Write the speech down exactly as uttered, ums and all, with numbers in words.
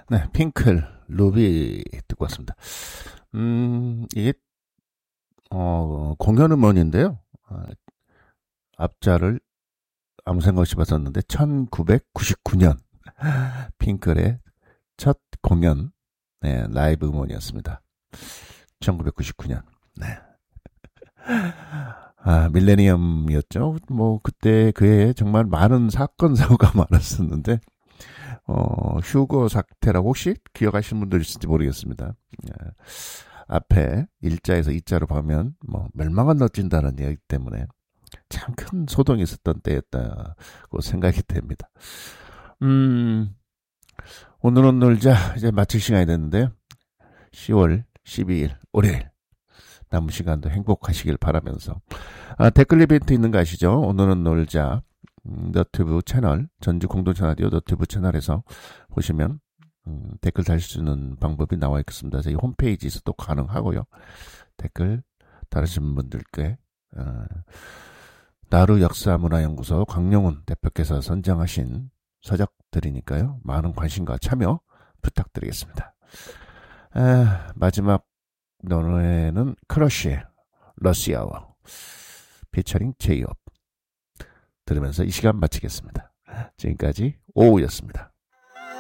네, 핑클, 루비 듣고 왔습니다. 음, 이게, 어, 공연 음원인데요. 어, 앞자를 아무 생각 없이 봤었는데, 천구백구십구 년, 핑클의 첫 공연, 네, 라이브 음원이었습니다. 천구백구십구 년, 네. 아, 밀레니엄이었죠. 뭐, 그때 그해 정말 많은 사건, 사고가 많았었는데, 어, 휴거 사태라고 혹시 기억하시는 분들 있을지 모르겠습니다. 예. 앞에 일자에서 이자로 보면 뭐 멸망은 넣진다는 이야기 때문에 참 큰 소동이 있었던 때였다고 생각이 됩니다. 음, 오늘은 놀자 이제 마칠 시간이 됐는데요. 시월 십이일 월요일 남은 시간도 행복하시길 바라면서 아, 댓글 이벤트 있는 거 아시죠? 오늘은 놀자 음, 너튜브 채널 전주 공동체 라디오 너튜브 채널에서 보시면 음, 댓글 달실 수 있는 방법이 나와 있습니다. 저희 홈페이지에서도 가능하고요. 댓글 다루신 분들께 어, 나루 역사문화연구소 강용훈 대표께서 선정하신 서적들이니까요. 많은 관심과 참여 부탁드리겠습니다. 에, 마지막 노래는 크러쉬의 러시아워 피처링 제이홉 들으면서 이 시간 마치겠습니다. 지금까지 오우였습니다.